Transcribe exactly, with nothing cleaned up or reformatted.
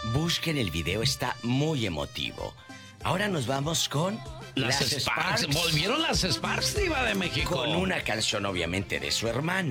Busquen el video, está muy emotivo. Ahora nos vamos con Las, las Sparks. Sparks. Volvieron las Sparks, Diva de México. Con una canción, obviamente, de su hermano.